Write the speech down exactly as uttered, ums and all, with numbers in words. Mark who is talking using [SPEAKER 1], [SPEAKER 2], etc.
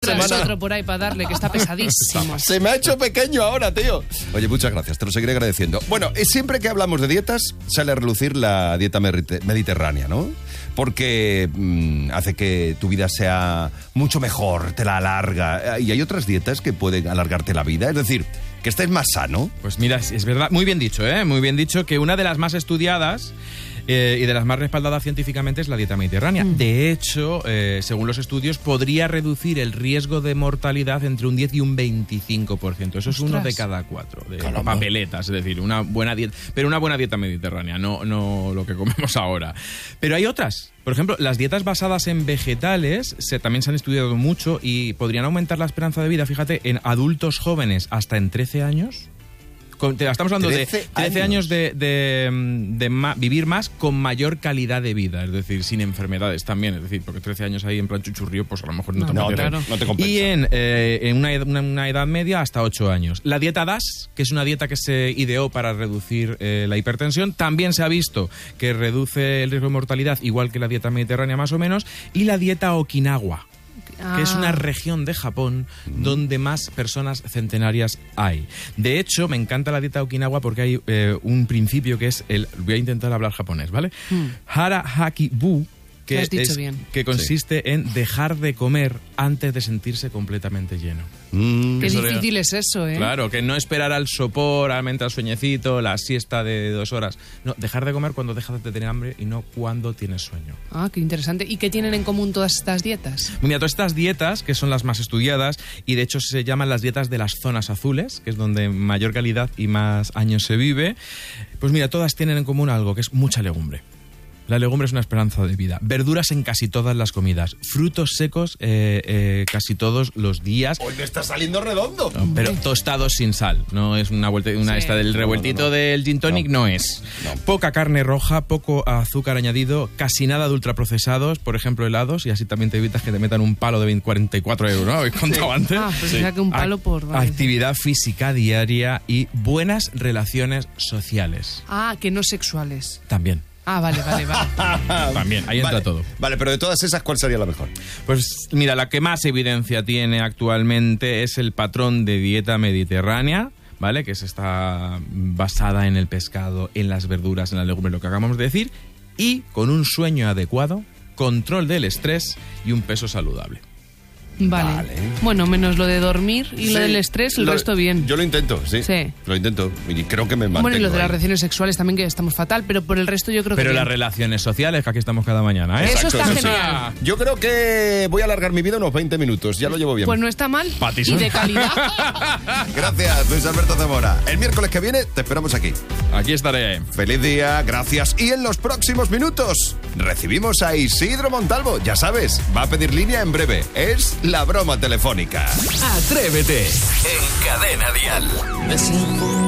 [SPEAKER 1] semana.
[SPEAKER 2] Traes otro por ahí para darle, que está pesadísimo.
[SPEAKER 1] Se me ha hecho pequeño ahora, tío. Oye, muchas gracias, te lo seguiré agradeciendo. Bueno, siempre que hablamos de dietas, sale a relucir la dieta mediterránea, ¿no? Porque mmm, hace que tu vida sea mucho mejor, te la alarga. Y hay otras dietas que pueden alargarte la vida, es decir, que estés más sano.
[SPEAKER 3] Pues mira, es verdad, muy bien dicho, ¿eh? Muy bien dicho que una de las más estudiadas eh, y de las más respaldadas científicamente es la dieta mediterránea. Mm. De hecho, eh, según los estudios, podría reducir el riesgo de mortalidad entre un diez y un veinticinco por ciento. Eso Ostras. Es uno de cada cuatro, de Caramba. Papeletas, es decir, una buena dieta, pero una buena dieta mediterránea, no, no lo que comemos ahora. Pero hay otras. Por ejemplo, las dietas basadas en vegetales se, también se han estudiado mucho y podrían aumentar la esperanza de vida, fíjate, en adultos jóvenes hasta en trece años. Estamos hablando de trece años de, de, de ma, vivir más con mayor calidad de vida, es decir, sin enfermedades también, es decir, porque trece años ahí en plan chuchurrío, pues a lo mejor no, no, te,
[SPEAKER 1] claro. no te compensa.
[SPEAKER 3] Y en, eh, en una, una, una edad media hasta ocho años. La dieta D A S, que es una dieta que se ideó para reducir eh, la hipertensión, también se ha visto que reduce el riesgo de mortalidad, igual que la dieta mediterránea más o menos, y la dieta Okinawa, Ah. que es una región de Japón mm. donde más personas centenarias hay. De hecho, me encanta la dieta Okinawa porque hay eh, un principio que es el... Voy a intentar hablar japonés, ¿vale? Mm. Hara Haki Bu, que, es, que consiste sí. en dejar de comer antes de sentirse completamente lleno.
[SPEAKER 2] Mm. Qué eso difícil de... es eso, ¿eh?
[SPEAKER 3] Claro, que no esperar al sopor, al mental sueñecito, la siesta de dos horas. No, dejar de comer cuando dejas de tener hambre y no cuando tienes sueño.
[SPEAKER 2] Ah, qué interesante. ¿Y qué tienen en común todas estas dietas?
[SPEAKER 3] Mira, todas estas dietas, que son las más estudiadas, y de hecho se llaman las dietas de las zonas azules, que es donde mayor calidad y más años se vive, pues mira, todas tienen en común algo, que es mucha legumbre. La legumbre es una esperanza de vida. Verduras en casi todas las comidas. Frutos secos eh, eh, casi todos los días.
[SPEAKER 1] ¡Hoy me está saliendo redondo!
[SPEAKER 3] No, pero tostados sin sal. No es una vuelta, una sí. esta del revueltito no, no, no. del gin tonic, no, no es. No. Poca carne roja, poco azúcar añadido, casi nada de ultraprocesados, por ejemplo helados, y así también te evitas que te metan un palo de cuarenta y cuatro euros, ¿no? Habéis contado sí. antes.
[SPEAKER 2] Ah, pues sí. que un palo por... Vale.
[SPEAKER 3] Actividad física diaria y buenas relaciones sociales.
[SPEAKER 2] Ah, que no sexuales.
[SPEAKER 3] También.
[SPEAKER 2] Ah, vale, vale, vale.
[SPEAKER 3] También, ahí entra
[SPEAKER 1] vale,
[SPEAKER 3] todo.
[SPEAKER 1] Vale, pero de todas esas, ¿cuál sería la mejor?
[SPEAKER 3] Pues mira, la que más evidencia tiene actualmente es el patrón de dieta mediterránea, ¿vale? Que se está basada en el pescado, en las verduras, en la legumbre, lo que acabamos de decir, y con un sueño adecuado, control del estrés y un peso saludable.
[SPEAKER 2] Vale. vale. Bueno, menos lo de dormir y sí, lo del estrés, el
[SPEAKER 1] lo,
[SPEAKER 2] resto bien.
[SPEAKER 1] Yo lo intento, sí. Sí. Lo intento y creo que me mantengo.
[SPEAKER 2] Bueno, y lo de
[SPEAKER 1] ahí.
[SPEAKER 2] Las relaciones sexuales también, que estamos fatal, pero por el resto yo creo
[SPEAKER 3] pero
[SPEAKER 2] que
[SPEAKER 3] Pero las
[SPEAKER 2] bien.
[SPEAKER 3] relaciones sociales, que aquí estamos cada mañana, ¿eh?
[SPEAKER 2] Eso
[SPEAKER 1] Exacto,
[SPEAKER 2] está
[SPEAKER 1] eso
[SPEAKER 2] genial.
[SPEAKER 1] Sí. Yo creo que voy a alargar mi vida unos veinte minutos, ya lo llevo bien.
[SPEAKER 2] Pues no está mal.
[SPEAKER 3] Patison.
[SPEAKER 2] Y de calidad.
[SPEAKER 1] Gracias, Luis Alberto Zamora. El miércoles que viene te esperamos aquí.
[SPEAKER 3] Aquí estaré.
[SPEAKER 1] Feliz día, gracias. Y en los próximos minutos recibimos a Isidro Montalvo. Ya sabes, va a pedir línea en breve. Es la broma telefónica.
[SPEAKER 4] Atrévete en Cadena Dial.